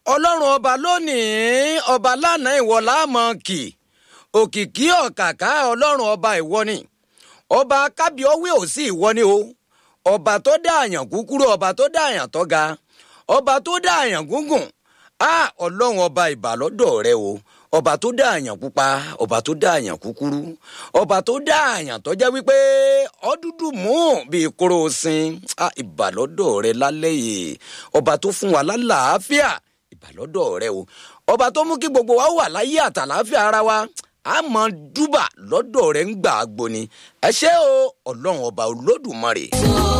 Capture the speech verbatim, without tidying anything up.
ọlọ́run ọba lónìí ọba lánàá ìwọ láàmọ́ kì òkìkí ọ̀kàkà ọlọ́run ọba ìwọ ni ọba kábíọ́wé ò sí ìwọ ni o ọba tó dá àyàn kúkúrú ọba tó dá àyàn tó ga ọba tó dá àyàn gúngùn á ọlọ́run ọba ìbàlọ́dọ̀ rẹ o ọba tó dá àyàn pupa ọba tó dá àyàn kúkúrú ọba tó dá àyàn tó jẹ́ wípé ọdúdú mú bíi kóró sin á ìbàlọ́dọ̀ rẹ lálẹ́ yìí ọba tó fún wa lálàáfíà ìbàlọ́dọ̀ rẹ o ọba tó mú kí gbogbo wa wà láyé àtàláfíà ara wa a mọ dúbà lọ́dọ̀ rẹ ń gbà gbóni ẹ ṣé o ọlọ́run ọba olódùmarè.